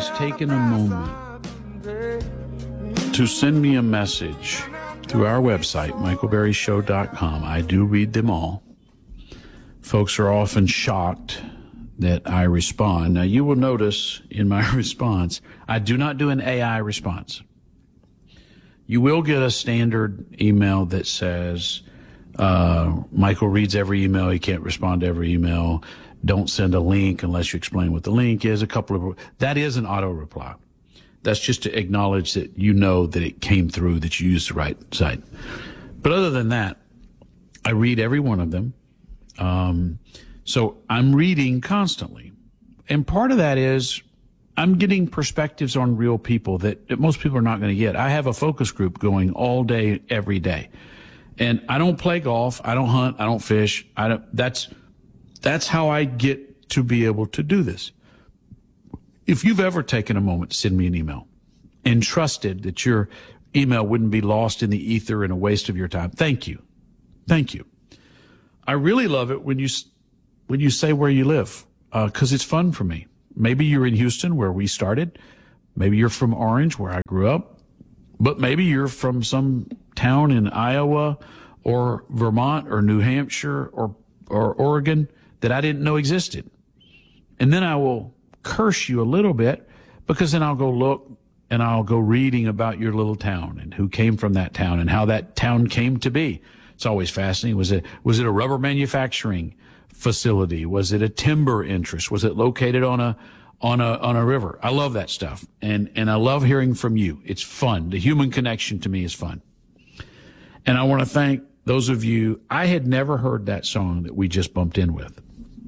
has taken a moment to send me a message through our website, michaelberryshow.com. I do read them all. Folks are often shocked that I respond. Now, you will notice in my response, I do not do an AI response. You will get a standard email that says, Michael reads every email. He can't respond to every email. Don't send a link unless you explain what the link is. That is an auto reply. That's just to acknowledge that you know that it came through, that you used the right site. But other than that, I read every one of them. So I'm reading constantly. And part of that is I'm getting perspectives on real people that most people are not going to get. I have a focus group going all day, every day. And I don't play golf. I don't hunt. I don't fish. That's how I get to be able to do this. If you've ever taken a moment to send me an email and trusted that your email wouldn't be lost in the ether and a waste of your time, thank you. Thank you. I really love it when you say where you live, because it's fun for me. Maybe you're in Houston, where we started. Maybe you're from Orange, where I grew up. But maybe you're from some town in Iowa or Vermont or New Hampshire or Oregon that I didn't know existed. And then I will curse you a little bit, because then I'll go look and I'll go reading about your little town and who came from that town and how that town came to be. It's always fascinating. Was it a rubber manufacturing facility? Was it a timber interest? Was it located on a river? I love that stuff. And I love hearing from you. It's fun. The human connection to me is fun. And I want to thank those of you. I had never heard that song that we just bumped in with.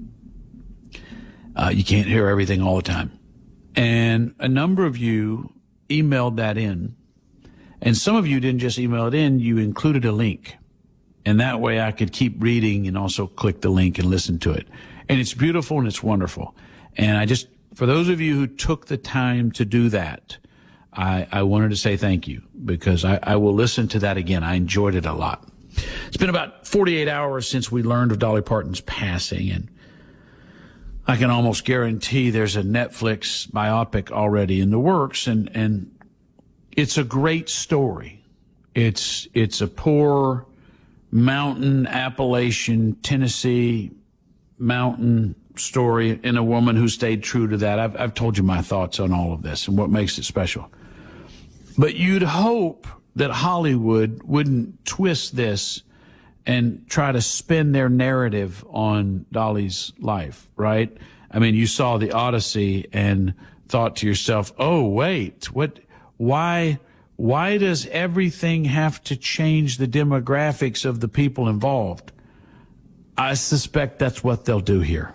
You can't hear everything all the time. And a number of you emailed that in. And some of you didn't just email it in, you included a link. And that way I could keep reading and also click the link and listen to it. And it's beautiful and it's wonderful. And for those of you who took the time to do that, I wanted to say thank you, because I will listen to that again. I enjoyed it a lot. It's been about 48 hours since we learned of Dolly Parton's passing, and I can almost guarantee there's a Netflix biopic already in the works, and it's a great story. It's a poor mountain, Appalachian, Tennessee mountain story, and a woman who stayed true to that. I've told you my thoughts on all of this and what makes it special. But you'd hope that Hollywood wouldn't twist this and try to spin their narrative on Dolly's life, right? I mean, you saw The Odyssey and thought to yourself, oh, wait, why does everything have to change the demographics of the people involved? I suspect that's what they'll do here.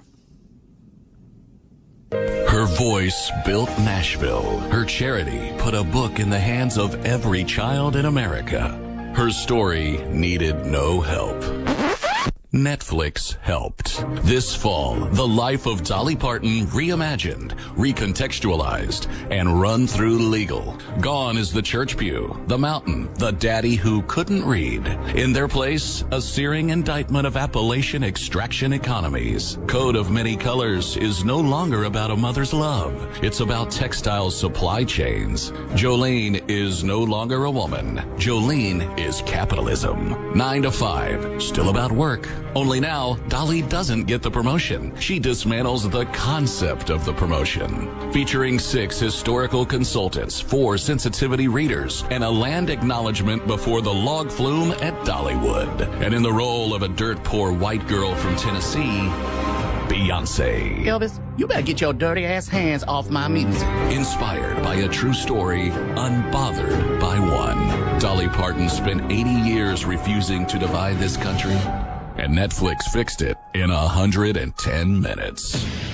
Her voice built Nashville. Her charity put a book in the hands of every child in America. Her story needed no help. Netflix helped. This fall, the life of Dolly Parton reimagined, recontextualized, and run through legal. Gone is the church pew, the mountain, the daddy who couldn't read. In their place, a searing indictment of Appalachian extraction economies. Code of Many Colors is no longer about a mother's love. It's about textile supply chains. Jolene is no longer a woman. Jolene is capitalism. 9 to 5, still about work. Only now, Dolly doesn't get the promotion. She dismantles the concept of the promotion. Featuring 6 historical consultants, 4 sensitivity readers, and a land acknowledgement before the log flume at Dollywood. And in the role of a dirt poor white girl from Tennessee, Beyonce. Elvis, you better get your dirty ass hands off my music. Inspired by a true story, unbothered by one. Dolly Parton spent 80 years refusing to divide this country, and Netflix fixed it in 110 minutes.